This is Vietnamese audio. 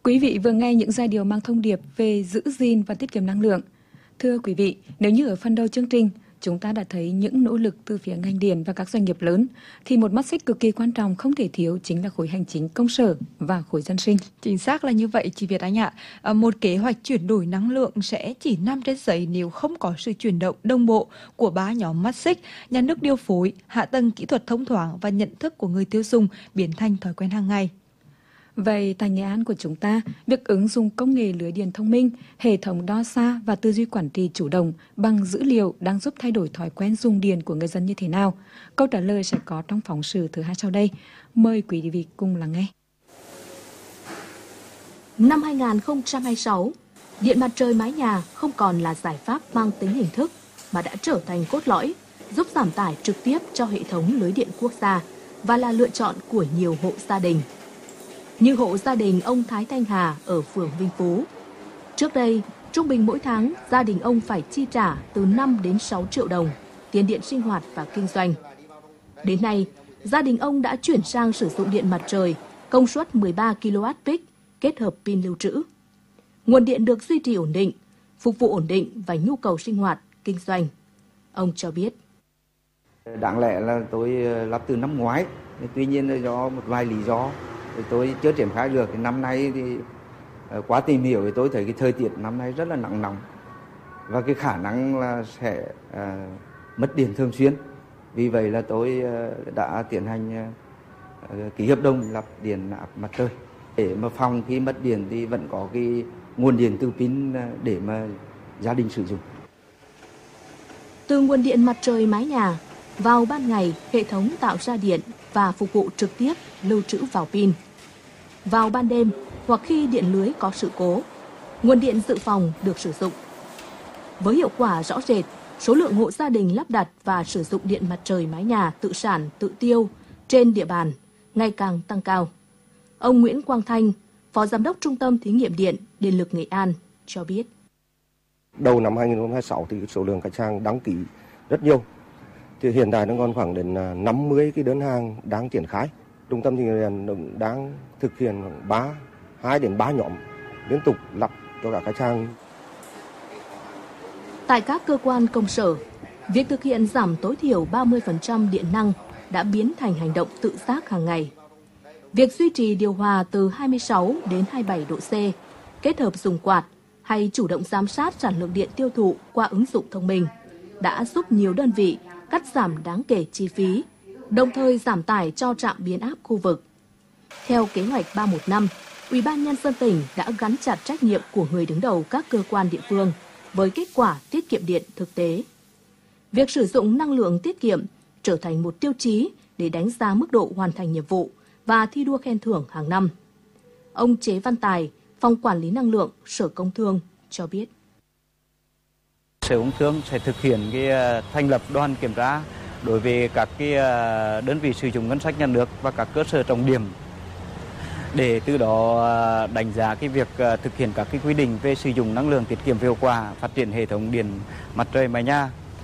Quý vị vừa nghe những giai điệu mang thông điệp về giữ gìn và tiết kiệm năng lượng. Thưa quý vị, nếu như ở phần đầu chương trình, chúng ta đã thấy những nỗ lực từ phía ngành điện và các doanh nghiệp lớn, thì một mắt xích cực kỳ quan trọng không thể thiếu chính là khối hành chính công sở và khối dân sinh. Chính xác là như vậy chị Việt Anh ạ. Một kế hoạch chuyển đổi năng lượng sẽ chỉ nằm trên giấy nếu không có sự chuyển động đồng bộ của ba nhóm mắt xích: nhà nước điều phối, hạ tầng kỹ thuật thông thoáng và nhận thức của người tiêu dùng biến thành thói quen hàng ngày. Vậy tại Nghệ An của chúng ta, việc ứng dụng công nghệ lưới điện thông minh, hệ thống đo xa và tư duy quản trị chủ động bằng dữ liệu đang giúp thay đổi thói quen dùng điện của người dân như thế nào? Câu trả lời sẽ có trong phóng sự thứ 2 sau đây. Mời quý vị cùng lắng nghe. Năm 2026, điện mặt trời mái nhà không còn là giải pháp mang tính hình thức mà đã trở thành cốt lõi, giúp giảm tải trực tiếp cho hệ thống lưới điện quốc gia và là lựa chọn của nhiều hộ gia đình. Như hộ gia đình ông Thái Thanh Hà ở phường Vinh Phú. Trước đây, trung bình mỗi tháng, gia đình ông phải chi trả từ 5 đến 6 triệu đồng tiền điện sinh hoạt và kinh doanh. Đến nay, gia đình ông đã chuyển sang sử dụng điện mặt trời công suất 13 kWp kết hợp pin lưu trữ. Nguồn điện được duy trì ổn định, phục vụ ổn định và nhu cầu sinh hoạt, kinh doanh. Ông cho biết. Đáng lẽ là tôi lắp từ năm ngoái, tuy nhiên do một vài lý do tôi chưa triển khai được. Năm nay thì quá tìm hiểu thì tôi thấy cái thời tiết năm nay rất là nắng nóng và cái khả năng là sẽ mất điện thường xuyên. Vì vậy là tôi đã tiến hành ký hợp đồng lắp điện áp mặt trời để mà phòng khi mất điện thì vẫn có cái nguồn điện từ pin để mà gia đình sử dụng. Từ nguồn điện mặt trời mái nhà, vào ban ngày hệ thống tạo ra điện và phục vụ trực tiếp lưu trữ vào pin. Vào ban đêm hoặc khi điện lưới có sự cố, nguồn điện dự phòng được sử dụng. Với hiệu quả rõ rệt, số lượng hộ gia đình lắp đặt và sử dụng điện mặt trời mái nhà tự sản tự tiêu trên địa bàn ngày càng tăng cao. Ông Nguyễn Quang Thanh, Phó Giám đốc Trung tâm Thí nghiệm Điện, Điện lực Nghệ An cho biết. Đầu năm 2026 thì số lượng khách hàng đăng ký rất nhiều. Thì hiện tại nó còn khoảng đến 50 cái đơn hàng đang triển khai. Trung tâm Thí nghiệm Điện đang thực hiện 2 đến 3 nhóm liên tục lắp cho cả khách hàng. Tại các cơ quan công sở, việc thực hiện giảm tối thiểu 30% điện năng đã biến thành hành động tự giác hàng ngày. Việc duy trì điều hòa từ 26 đến 27 độ C, kết hợp dùng quạt hay chủ động giám sát sản lượng điện tiêu thụ qua ứng dụng thông minh đã giúp nhiều đơn vị cắt giảm đáng kể chi phí, đồng thời giảm tải cho trạm biến áp khu vực. Theo kế hoạch 315, Ủy ban Nhân dân tỉnh đã gắn chặt trách nhiệm của người đứng đầu các cơ quan địa phương với kết quả tiết kiệm điện thực tế. Việc sử dụng năng lượng tiết kiệm trở thành một tiêu chí để đánh giá mức độ hoàn thành nhiệm vụ và thi đua khen thưởng hàng năm. Ông Chế Văn Tài, Phòng Quản lý Năng lượng, Sở Công Thương cho biết. Sở Công Thương sẽ thực hiện thành lập đoàn kiểm tra đối với các đơn vị sử dụng ngân sách nhà nước và các cơ sở trọng điểm để từ đó đánh giá việc thực hiện các quy định về sử dụng năng lượng tiết kiệm hiệu quả, phát triển hệ thống điện mặt trời mái nhà